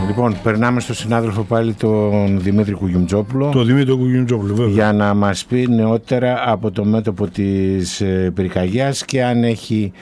Λοιπόν, περνάμε στον συνάδελφο πάλι τον Δημήτρη Κουγιουμτζόπουλο. Το Δημήτρη Κουγιουμτζόπουλο, βέβαια. Για να μας πει νεότερα από το μέτωπο της πυρκαγιάς και αν έχει...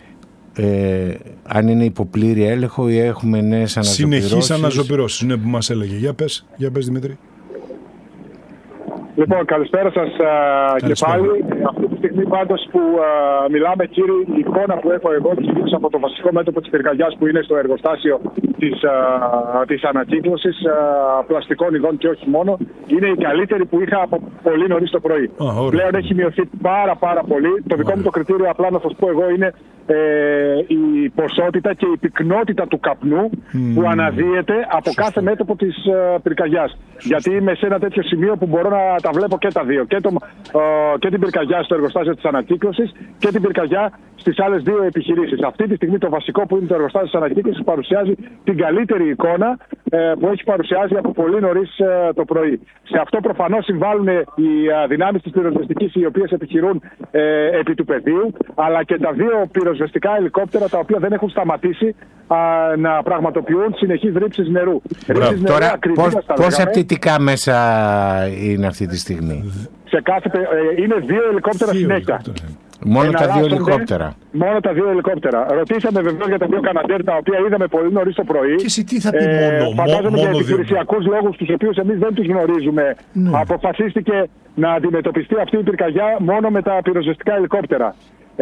αν είναι υποπλήρη έλεγχο ή έχουμε νέες αναζωπυρώσεις. Συνεχείς αναζωπυρώσεις είναι που μας έλεγε. Για πες Δημήτρη. Λοιπόν, καλησπέρα σας και πάλι. Αυτή τη στιγμή πάντως που μιλάμε, κύριε, η εικόνα που έχω εγώ κυρίως από το βασικό μέτωπο της πυρκαγιάς που είναι στο εργοστάσιο της ανακύκλωσης πλαστικών ειδών και όχι μόνο, είναι η καλύτερη που είχα από πολύ νωρίς το πρωί. Πλέον έχει μειωθεί πάρα πολύ. Το δικό μου το κριτήριο, απλά να σας πω εγώ, είναι η ποσότητα και η πυκνότητα του καπνού που αναδύεται από κάθε μέτωπο της πυρκαγιάς. Γιατί είμαι σε ένα τέτοιο σημείο που μπορώ να τα βλέπω και τα δύο. Και την πυρκαγιά στο εργοστάσιο της ανακύκλωσης και την πυρκαγιά στις άλλες δύο επιχειρήσεις. Αυτή τη στιγμή το βασικό που είναι το εργοστάσιο της ανακύκλωσης παρουσιάζει την καλύτερη εικόνα που έχει παρουσιάσει από πολύ νωρίς το πρωί. Σε αυτό προφανώς συμβάλλουν οι δυνάμεις της πυροσβεστικής οι οποίες επιχειρούν επί του πεδίου, αλλά και τα δύο πυροσβεστικά ελικόπτερα τα οποία δεν έχουν σταματήσει να πραγματοποιούν συνεχείς ρήψεις νερού. Τώρα πόσα πτυτικά μέσα είναι αυτή τη στιγμή? Είναι δύο ελικόπτερα συνέχεια. Μόνο τα δύο ελικόπτερα. Μόνο τα δύο ελικόπτερα. Ρωτήσαμε βεβαίως για τα δύο Καναντέρ, τα οποία είδαμε πολύ νωρίς το πρωί. Και εσύ τι θα πει φαντάζομαι για επιχειρησιακούς λόγους, τους οποίους εμείς δεν τους γνωρίζουμε. Αποφασίστηκε να αντιμετωπιστεί αυτή η πυρκαγιά μόνο με τα πυροσβεστικά ελικόπτερα.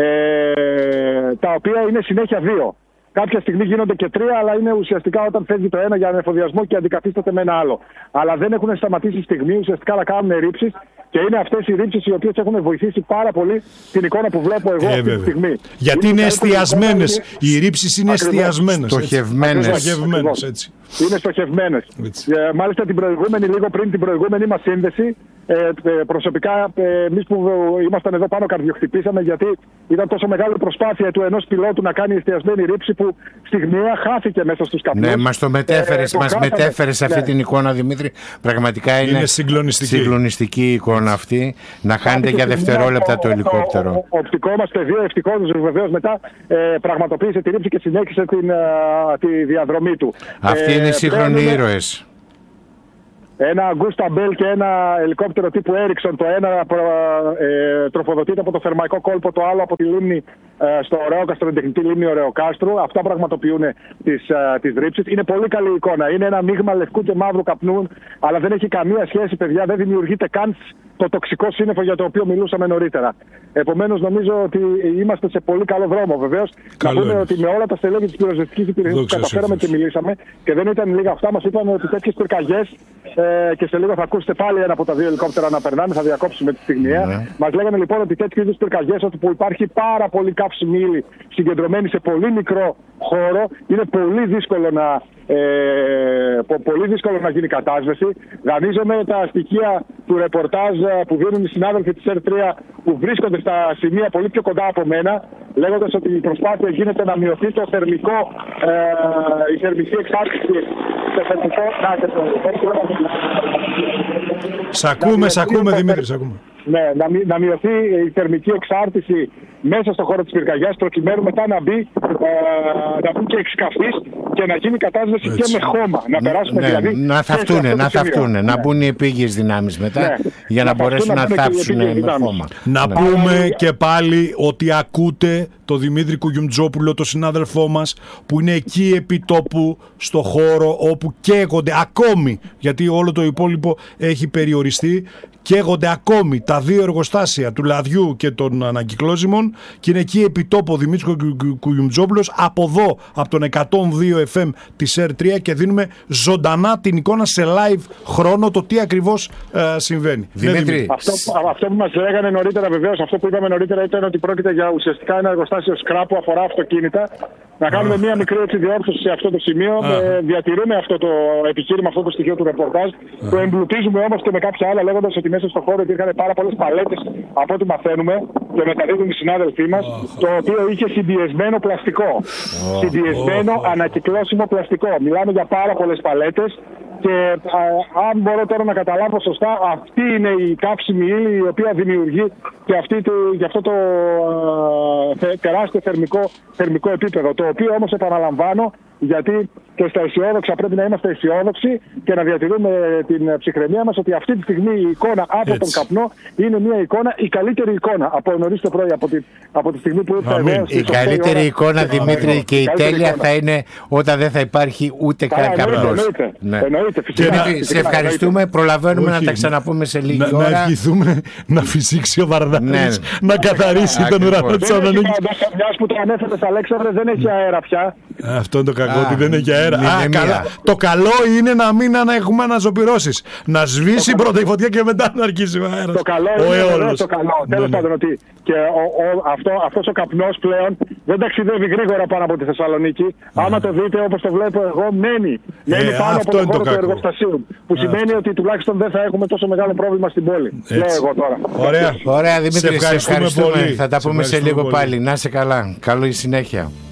Τα οποία είναι συνέχεια δύο. Κάποια στιγμή γίνονται και τρία, αλλά είναι ουσιαστικά όταν φεύγει το ένα για ανεφοδιασμό και αντικαθίσταται με ένα άλλο. Αλλά δεν έχουν σταματήσει στιγμή ουσιαστικά να κάνουν ρήψεις και είναι αυτές οι ρήψεις οι οποίες έχουν βοηθήσει πάρα πολύ την εικόνα που βλέπω εγώ αυτή τη στιγμή. Γιατί είναι εστιασμένες. Οι ρήψεις είναι εστιασμένες. Στοχευμένες. Έτσι. Είναι στοχευμένες. Μάλιστα λίγο πριν την προηγούμενη μας σύνδεση, προσωπικά εμείς που ήμασταν εδώ πάνω καρδιοχτυπήσαμε, γιατί ήταν τόσο μεγάλη προσπάθεια του ενός πιλότου να κάνει εστιασμένη ρήψη που στιγμιαία χάθηκε μέσα στους καπνούς. Ναι, μας το μετέφερες αυτή την εικόνα, Δημήτρη. Πραγματικά είναι συγκλονιστική η εικόνα αυτή, να χάνεται για δευτερόλεπτα το ελικόπτερο. Ο οπτικό μας πεδίο ευτυχώς βεβαίως μετά πραγματοποίησε τη ρήψη και συνέχισε τη διαδρομή του. Αυτοί είναι οι σύγχρονοι ήρωες. Ένα Γκούστα Μπέλ και ένα ελικόπτερο τύπου Έριξον, το ένα τροφοδοτείται από το Θερμαϊκό Κόλπο, το άλλο από τη λίμνη στο Ωρεόκαστρο, την τεχνητή λίμνη Ωρεοκάστρου. Αυτά πραγματοποιούν τις ρήψεις. Είναι πολύ καλή εικόνα. Είναι ένα μείγμα λευκού και μαύρου καπνού, αλλά δεν έχει καμία σχέση, παιδιά. Δεν δημιουργείται καν το τοξικό σύννεφο για το οποίο μιλούσαμε νωρίτερα. Επομένως, νομίζω ότι είμαστε σε πολύ καλό δρόμο. Βεβαίως, να πούμε ότι με όλα τα στελέχη της πυροσβεστικής υπηρεσίας που καταφέραμε και μιλήσαμε, και δεν ήταν λίγα αυτά, μας είπαν ότι τέτοιες πυρκαγιές, και σε λίγο θα ακούσετε πάλι ένα από τα δύο ελικόπτερα να περνάνε, θα διακόψουμε τη στιγμιαία. Μας λέγανε λοιπόν ότι τέτοιου είδους πυρκαγιές, όπου υπάρχει πάρα πολύ καύσιμη ύλη συγκεντρωμένη σε πολύ μικρό χώρο, είναι πολύ δύσκολο να γίνει κατάσβεση. Δανείζομαι τα στοιχεία του ρεπορτάζ που δίνουν οι συνάδελφοι της ΕΡΤ3 που βρίσκονται στα σημεία πολύ πιο κοντά από μένα, λέγοντας ότι η προσπάθεια γίνεται να μειωθεί το θερμικό, η θερμική εξάρτηση στο θερμικό. Σ' ακούμε Δημήτρη, σ' ακούμε. Ναι, να μειωθεί η θερμική εξάρτηση μέσα στον χώρο της πυρκαγιάς, προκειμένου μετά να μπουν και εξκαφείς και να γίνει κατάσβεση και με χώμα. Να περάσουμε δηλαδή. Να θαυτούν, να μπουν οι επίγειες δυνάμεις μετά για να μπορέσουν να θάψουν με χώμα. Να πούμε και πάλι ότι ακούτε το Δημήτρη Κουγιουμτζόπουλο, το συνάδελφό μας, που είναι εκεί επί τόπου στο χώρο όπου καίγονται ακόμη, γιατί όλο το υπόλοιπο έχει περιοριστεί, καίγονται ακόμη τα δύο εργοστάσια του λαδιού και των ανακυκλώσιμων, και είναι εκεί επί τόπου ο Δημήτρης Κουγιουμτζόπουλος από εδώ, από τον 102 FM της ΕΡΤ3, και δίνουμε ζωντανά την εικόνα σε live χρόνο το τι ακριβώς συμβαίνει. Δημήτρη. Αυτό που μας λέγανε νωρίτερα, βεβαίως, αυτό που είπαμε νωρίτερα ήταν ότι πρόκειται για ουσιαστικά ένα εργοστάσιο σκράπ που αφορά αυτοκίνητα. Να κάνουμε μία μικρή διόρθωση σε αυτό το σημείο. Διατηρούμε αυτό το επιχείρημα, αυτό το στοιχείο του ρεπορτάζ. Το εμπλουτίζουμε όμως και με κάποια άλλα, λέγοντας ότι μέσα στον χώρο υπήρχαν πάρα πολλές παλέτες, από ό,τι μαθαίνουμε και μεταδίδουν οι συνάδελφοί μας, το οποίο είχε συντιεσμένο πλαστικό. Συντιεσμένο ανακυκλώσιμο πλαστικό. Μιλάμε για πάρα πολλές παλέτες. Και αν μπορώ τώρα να καταλάβω σωστά, αυτή είναι η καύσιμη ύλη η οποία δημιουργεί και αυτό το τεράστιο θερμικό επίπεδο. Το οποίο όμως, επαναλαμβάνω, γιατί και στα αισιόδοξα πρέπει να είμαστε αισιόδοξοι και να διατηρούμε την ψυχραιμία μας ότι αυτή τη στιγμή η εικόνα από τον καπνό είναι μια εικόνα, η καλύτερη εικόνα από νωρίς το πρωί, από τη στιγμή που ήρθα εδώ. Η καλύτερη εικόνα, Δημήτρη, και η τέλεια θα είναι όταν δεν θα υπάρχει ούτε καν καπνός. Εννοείται, φυσικά. Σε ευχαριστούμε, προλαβαίνουμε να τα ξαναπούμε σε λίγη ώρα. Να ευχηθούμε να φυσήξει ο Βαρδάρης, να καθαρίσει τον ουρανό της Θεσσαλονίκης. Μιας που το ανέφερες, Αλέξανδρε, δεν έχει αέρα πια. Αυτό είναι το κακό, ότι δεν έχει αέρα. Το καλό είναι να μην έχουμε αναζωπυρώσεις. Να σβήσει πρώτα η φωτιά και μετά να αρχίσει ο αέρας. Το καλό είναι το καλό. Τέλος πάντων, ότι και αυτός ο καπνός πλέον δεν ταξιδεύει γρήγορα πάνω από τη Θεσσαλονίκη. Άμα το δείτε όπως το βλέπω εγώ, μένει πάνω από τον χώρο του εργοστασίου. Που σημαίνει ότι τουλάχιστον δεν θα έχουμε τόσο μεγάλο πρόβλημα στην πόλη. Λέω εγώ τώρα. Ωραία, Δημήτρη, σε ευχαριστούμε. Θα τα πούμε σε λίγο πάλι. Να είσαι καλά. Καλή συνέχεια.